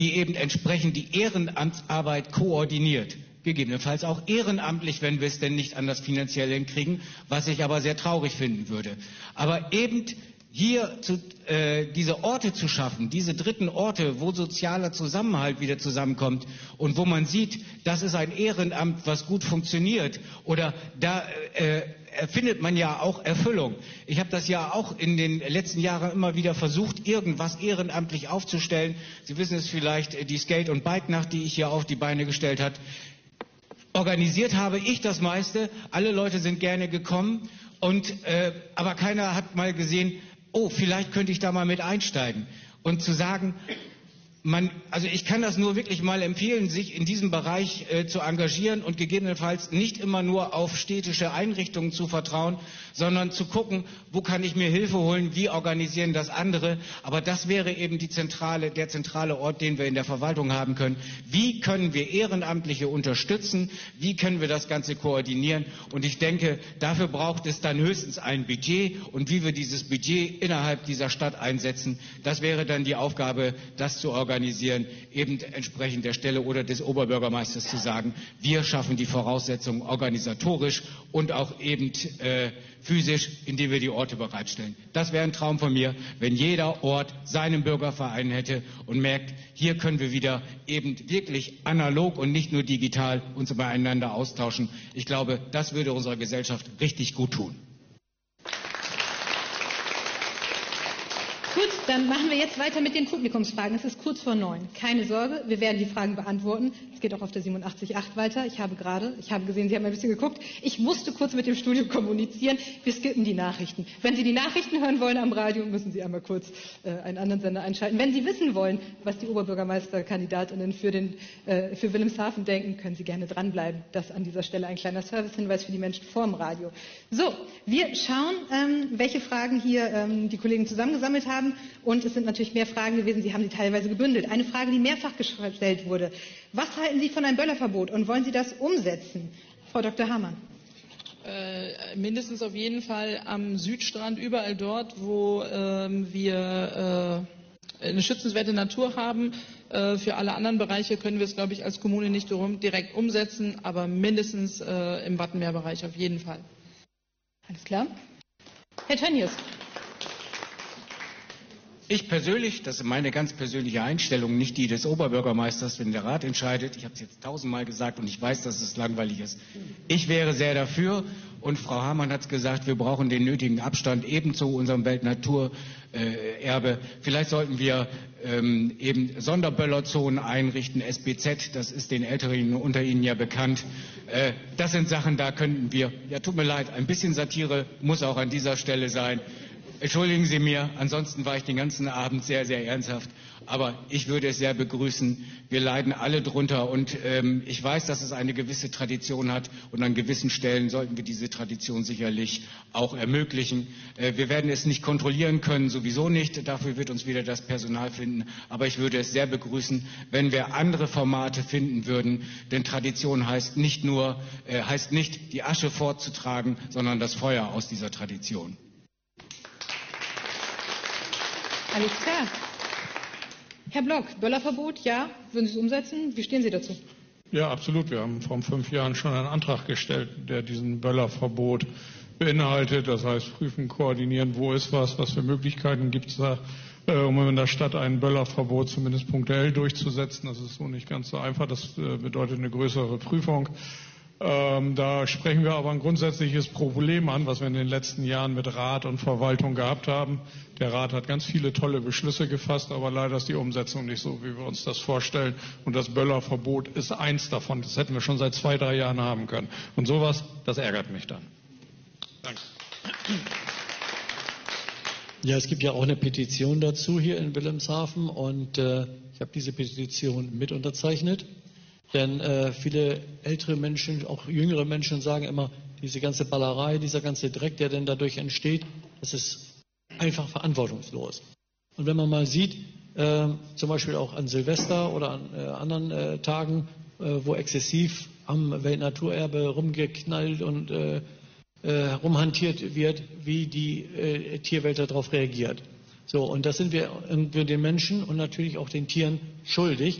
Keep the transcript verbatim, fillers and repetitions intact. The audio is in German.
die eben entsprechend die Ehrenamtsarbeit koordiniert. Gegebenenfalls auch ehrenamtlich, wenn wir es denn nicht anders finanziell hinkriegen, was ich aber sehr traurig finden würde. Aber eben hier zu, äh, diese Orte zu schaffen, diese dritten Orte, wo sozialer Zusammenhalt wieder zusammenkommt und wo man sieht, das ist ein Ehrenamt, was gut funktioniert, oder da äh, findet man ja auch Erfüllung. Ich habe das ja auch in den letzten Jahren immer wieder versucht, irgendwas ehrenamtlich aufzustellen. Sie wissen es vielleicht, die Skate- und Bike-Nacht, die ich hier auf die Beine gestellt habe. Organisiert habe ich das meiste, alle Leute sind gerne gekommen, und, äh, aber keiner hat mal gesehen, oh, vielleicht könnte ich da mal mit einsteigen. Und zu sagen, man, also ich kann das nur wirklich mal empfehlen, sich in diesem Bereich äh, zu engagieren und gegebenenfalls nicht immer nur auf städtische Einrichtungen zu vertrauen, sondern zu gucken, wo kann ich mir Hilfe holen, wie organisieren das andere. Aber das wäre eben die zentrale, der zentrale Ort, den wir in der Verwaltung haben können. Wie können wir Ehrenamtliche unterstützen? Wie können wir das Ganze koordinieren? Und ich denke, dafür braucht es dann höchstens ein Budget. Und wie wir dieses Budget innerhalb dieser Stadt einsetzen, das wäre dann die Aufgabe, das zu organisieren. organisieren, eben entsprechend der Stelle oder des Oberbürgermeisters zu sagen, wir schaffen die Voraussetzungen organisatorisch und auch eben äh, physisch, indem wir die Orte bereitstellen. Das wäre ein Traum von mir, wenn jeder Ort seinen Bürgerverein hätte und merkt, hier können wir wieder eben wirklich analog und nicht nur digital uns beieinander austauschen. Ich glaube, das würde unserer Gesellschaft richtig gut tun. Gut, dann machen wir jetzt weiter mit den Publikumsfragen. Es ist kurz vor neun. Keine Sorge, wir werden die Fragen beantworten. Es geht auch auf der siebenundachtzig Komma acht weiter. Ich habe gerade, ich habe gesehen, Sie haben ein bisschen geguckt. Ich musste kurz mit dem Studio kommunizieren. Wir skippen die Nachrichten. Wenn Sie die Nachrichten hören wollen am Radio, müssen Sie einmal kurz äh, einen anderen Sender einschalten. Wenn Sie wissen wollen, was die Oberbürgermeisterkandidatinnen für, den, äh, für Wilhelmshaven denken, können Sie gerne dranbleiben. Das an dieser Stelle ein kleiner Servicehinweis für die Menschen vorm Radio. So, wir schauen, ähm, welche Fragen hier ähm, die Kollegen zusammengesammelt haben. Und es sind natürlich mehr Fragen gewesen, Sie haben sie teilweise gebündelt. Eine Frage, die mehrfach gestellt wurde. Was halten Sie von einem Böllerverbot und wollen Sie das umsetzen? Frau Doktor Hamann. Äh, mindestens auf jeden Fall am Südstrand, überall dort, wo ähm, wir äh, eine schützenswerte Natur haben. Äh, für alle anderen Bereiche können wir es, glaube ich, als Kommune nicht direkt umsetzen, aber mindestens äh, im Wattenmeerbereich auf jeden Fall. Alles klar. Herr Tönnies. Ich persönlich, das ist meine ganz persönliche Einstellung, nicht die des Oberbürgermeisters, wenn der Rat entscheidet, ich habe es jetzt tausendmal gesagt und ich weiß, dass es langweilig ist. Ich wäre sehr dafür, und Frau Hamann hat es gesagt, wir brauchen den nötigen Abstand eben zu unserem Weltnaturerbe. Äh, Vielleicht sollten wir ähm, eben Sonderböllerzonen einrichten, S B Z, das ist den Älteren unter Ihnen ja bekannt. Äh, das sind Sachen, da könnten wir, ja tut mir leid, ein bisschen Satire muss auch an dieser Stelle sein. Entschuldigen Sie mir, ansonsten war ich den ganzen Abend sehr, sehr ernsthaft. Aber ich würde es sehr begrüßen. Wir leiden alle drunter. Und ähm, ich weiß, dass es eine gewisse Tradition hat. Und an gewissen Stellen sollten wir diese Tradition sicherlich auch ermöglichen. Äh, wir werden es nicht kontrollieren können, sowieso nicht. Dafür wird uns wieder das Personal finden. Aber ich würde es sehr begrüßen, wenn wir andere Formate finden würden. Denn Tradition heißt nicht nur, äh, heißt nicht, die Asche fortzutragen, sondern das Feuer aus dieser Tradition. Alles klar. Herr Block, Böllerverbot, ja? Würden Sie es umsetzen? Wie stehen Sie dazu? Ja, absolut. Wir haben vor fünf Jahren schon einen Antrag gestellt, der diesen Böllerverbot beinhaltet. Das heißt, prüfen, koordinieren, wo ist was, was für Möglichkeiten gibt es da, äh, um in der Stadt ein Böllerverbot zumindest punktuell durchzusetzen. Das ist so nicht ganz so einfach. Das äh, bedeutet eine größere Prüfung. Ähm, da sprechen wir aber ein grundsätzliches Problem an, was wir in den letzten Jahren mit Rat und Verwaltung gehabt haben. Der Rat hat ganz viele tolle Beschlüsse gefasst, aber leider ist die Umsetzung nicht so, wie wir uns das vorstellen. Und das Böllerverbot ist eins davon. Das hätten wir schon seit zwei, drei Jahren haben können. Und sowas, das ärgert mich dann. Danke. Ja, es gibt ja auch eine Petition dazu hier in Wilhelmshaven und äh, ich habe diese Petition mit unterzeichnet. Denn äh, viele ältere Menschen, auch jüngere Menschen sagen immer, diese ganze Ballerei, dieser ganze Dreck, der denn dadurch entsteht, das ist einfach verantwortungslos. Und wenn man mal sieht, äh, zum Beispiel auch an Silvester oder an äh, anderen äh, Tagen, äh, wo exzessiv am Weltnaturerbe rumgeknallt und äh, äh, rumhantiert wird, wie die äh, Tierwelt darauf reagiert. So, und das sind wir irgendwie den Menschen und natürlich auch den Tieren schuldig.